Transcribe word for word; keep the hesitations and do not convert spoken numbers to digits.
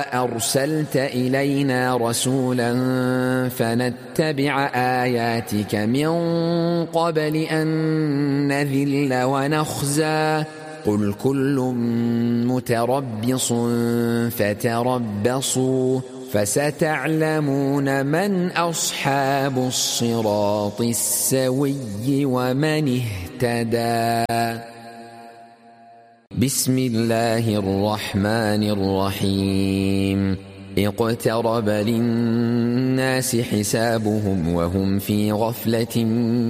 أرسلت إلينا رسولا فنتبع آياتك من قبل أن نذل ونخزى قل كل متربص فتربصوا فستعلمون من أصحاب الصراط السوي ومن اهتدى. بسم الله الرحمن الرحيم. اقترب للناس حسابهم وهم في غفلة